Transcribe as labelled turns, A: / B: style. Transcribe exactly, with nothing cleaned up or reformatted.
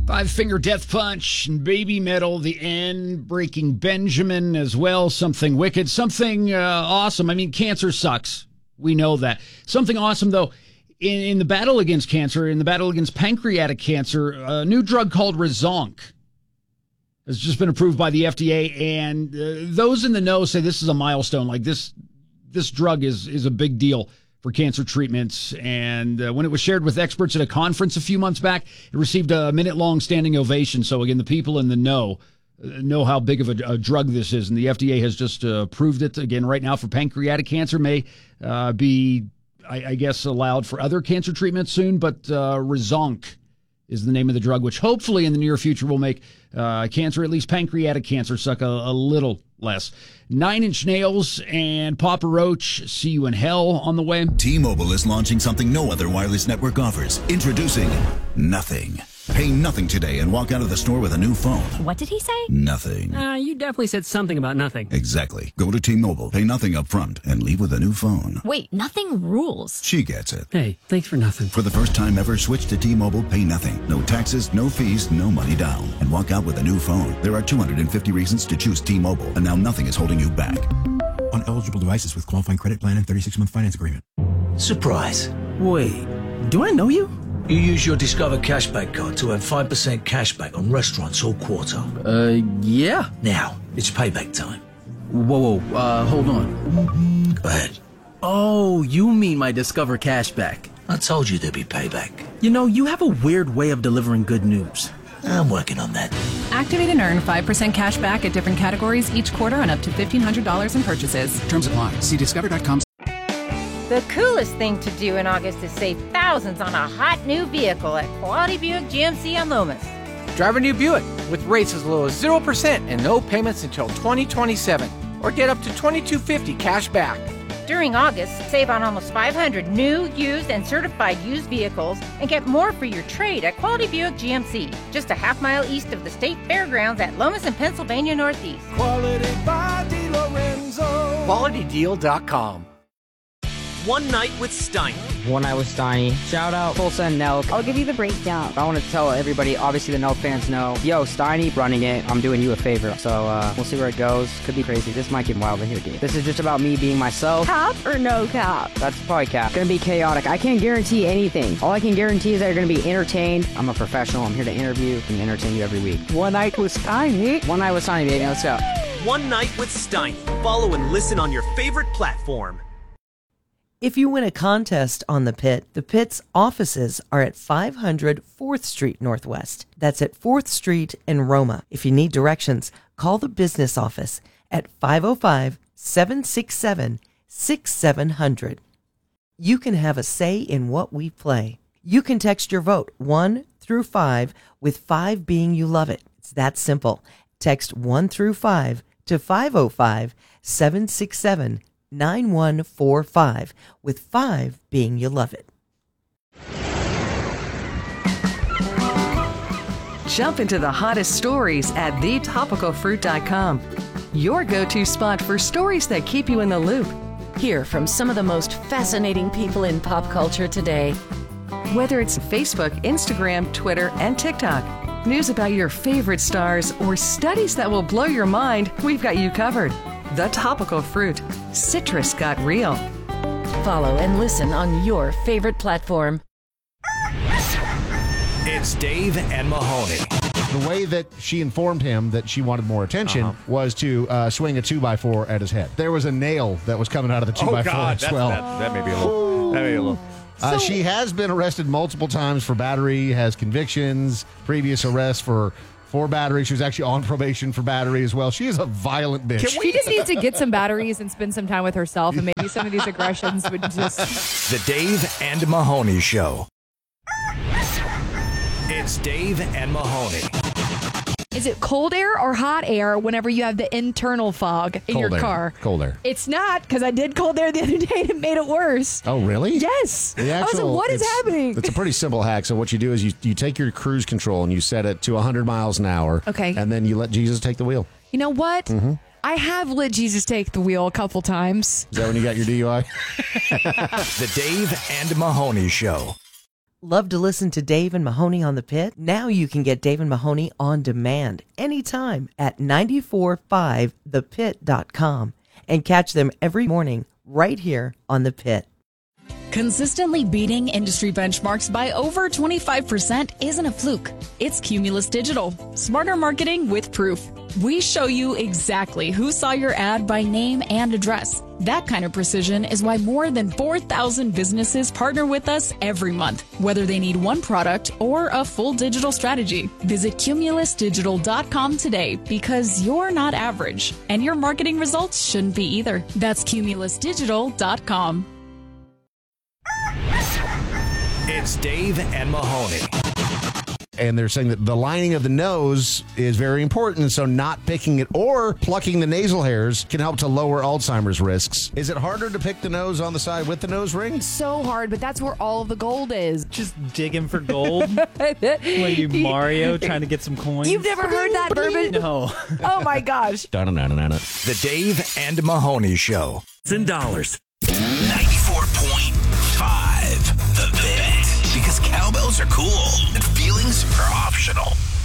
A: Five Finger Death Punch and Baby Metal, The End, Breaking Benjamin as well. Something wicked, something uh, awesome. I mean, cancer sucks. We know that. Something awesome, though, in, in the battle against cancer, in the battle against pancreatic cancer, a new drug called Rezonk has just been approved by the F D A. And uh, those in the know say this is a milestone. Like this, this drug is is a big deal for cancer treatments. And uh, when it was shared with experts at a conference a few months back, it received a minute-long standing ovation. So, again, the people in the know uh, know how big of a, a drug this is. And the F D A has just uh, approved it, again, right now for pancreatic cancer. May uh, be, I, I guess, allowed for other cancer treatments soon. But uh, Rezonk is the name of the drug, which hopefully in the near future will make uh, cancer, at least pancreatic cancer, suck a, a little less. Nine Inch Nails and Papa Roach, See You in Hell on the way.
B: T-Mobile is launching something no other wireless network offers. Introducing Nothing. Pay nothing today and walk out of the store with a new phone.
C: What did he say?
B: Nothing.
D: Uh, you definitely said something about nothing.
B: Exactly. Go to T-Mobile, pay nothing up front, and leave with a new phone.
C: Wait, nothing rules.
B: She gets it.
D: Hey, thanks for nothing.
B: For the first time ever, switch to T-Mobile, pay nothing. No taxes, no fees, no money down. And walk out with a new phone. There are two hundred fifty reasons to choose T-Mobile, and now nothing is holding you back.
E: On eligible devices with qualifying credit plan and thirty-six month finance agreement.
F: Surprise.
G: Wait, do I know you?
F: You use your Discover Cashback card to earn five percent cashback on restaurants all quarter.
G: Uh, yeah.
F: Now, it's payback time.
G: Whoa, whoa, uh, hold on.
F: Go ahead.
G: Oh, you mean my Discover Cashback.
F: I told you there'd be payback.
G: You know, you have a weird way of delivering good news.
F: I'm working on that.
H: Activate and earn five percent cash back at different categories each quarter on up to fifteen hundred dollars in purchases.
I: Terms apply. See discover dot com.
J: The coolest thing to do in August is save thousands on a hot new vehicle at Quality Buick G M C on Loomis.
K: Drive a new Buick with rates as low as zero percent and no payments until twenty twenty-seven. Or get up to twenty-two fifty cash back.
J: During August, save on almost five hundred new, used, and certified used vehicles and get more for your trade at Quality Buick G M C, just a half mile east of the State Fairgrounds at Lomas and Pennsylvania Northeast.
L: Quality by DeLorenzo.
K: Quality Deal dot com.
M: One Night with Steiny.
N: One Night with Steiny. Shout out Tulsa and Nelk.
O: I'll give you the breakdown.
N: I want to tell everybody, obviously the Nelk fans know, yo, Steiny running it. I'm doing you a favor. So uh, we'll see where it goes. Could be crazy. This might get wild in here, dude. This is just about me being myself.
O: Cap or no cap?
N: That's probably cap. It's going to be chaotic. I can't guarantee anything. All I can guarantee is that you're going to be entertained. I'm a professional. I'm here to interview and entertain you every week.
O: One Night with Steiny.
N: One Night with Steiny, baby. Let's go.
M: One Night with Steiny. Follow and listen on your favorite platform.
P: If you win a contest on The Pit, The Pit's offices are at five hundred fourth Street Northwest. That's at fourth Street in Roma. If you need directions, call the business office at five oh five, seven six seven, six seven zero zero. You can have a say in what we play. You can text your vote one through five, with five being you love it. It's that simple. Text one through five to five oh five, seven six seven, nine one four five, with five being you love it.
Q: Jump into the hottest stories at the topical fruit dot com. Your go-to spot for stories that keep you in the loop.
R: Hear from some of the most fascinating people in pop culture today.
Q: Whether it's Facebook, Instagram, Twitter, and TikTok, news about your favorite stars, or studies that will blow your mind, we've got you covered. The Topical Fruit. Citrus got real.
R: Follow and listen on your favorite platform.
S: It's Dave and Mahoney.
T: The way that she informed him that she wanted more attention uh-huh. was to uh, swing a two by four at his head. There was a nail that was coming out of the two
U: oh
T: by
U: God,
T: four as
U: that's,
T: well.
U: That, that may be a little. That may be a little.
T: Uh,
U: So,
T: she has been arrested multiple times for battery, has convictions, previous arrests for for battery. She was actually on probation for battery as well. She is a violent bitch.
V: She just needs to get some batteries and spend some time with herself, and maybe some of these aggressions would just...
S: The Dave and Mahoney Show. It's Dave and Mahoney.
V: Is it cold air or hot air whenever you have the internal fog in
T: Cold
V: your
T: air.
V: car?
T: Cold air.
V: It's not, because I did cold air the other day and it made it worse.
T: Oh, really?
V: Yes.
T: The
V: I was
T: actual-
V: like, what is
T: it's-
V: happening?
T: It's a pretty simple hack. So what you do is you, you take your cruise control and you set it to one hundred miles an hour.
V: Okay.
T: And then you let Jesus take the wheel.
V: You know what?
T: Mm-hmm.
V: I have let Jesus take the wheel a couple times.
T: Is that when you got your D U I?
S: The Dave and Mahoney Show.
P: Love to listen to Dave and Mahoney on the Pit? Now you can get Dave and Mahoney on demand anytime at nine four five the pit dot com and catch them every morning right here on The Pit.
A: Consistently beating industry benchmarks by over twenty-five percent isn't a fluke. It's Cumulus Digital. Smarter marketing with proof. We show you exactly who saw your ad by name and address. That kind of precision is why more than four thousand businesses partner with us every month, whether they need one product or a full digital strategy. Visit cumulus digital dot com today because you're not average, and your marketing results shouldn't be either. That's cumulus digital dot com.
S: It's Dave and Mahoney.
T: And they're saying that the lining of the nose is very important, so not picking it or plucking the nasal hairs can help to lower Alzheimer's risks. Is it harder to pick the nose on the side with the nose ring?
V: So hard, but that's where all of the gold is.
C: Just digging for gold? Like you Mario trying to get some coins?
V: You've never heard that, Bourbon?
C: No.
V: Oh my gosh.
S: The Dave and Mahoney Show.
W: It's in dollars. ninety-four point five The Pit. Because cowbells are cool and feelings are optional.